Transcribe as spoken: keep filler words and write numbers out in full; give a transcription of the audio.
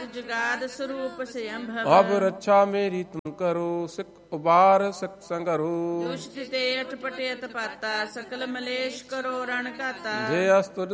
ਜਗਾਦ ਸਰੂਪ ਸਿਅੰਭਵ। ਅਬ ਰੱਛਾ ਮੇਰੀ ਤੁਮ ਕਰੋ, ਸਿੱਖ ਉਬਾਰ ਸਿੱਖ ਸੰਗਰੋ। ਦੁਸ਼ਟ ਤੇ ਅਟਪਟੇ ਅਤਪਾਤਾ, ਸਕਲ ਮਲੇਸ਼ ਕਰੋ ਰਣ ਘਾਤਾ। ਜੇ ਅਸਤੁਰ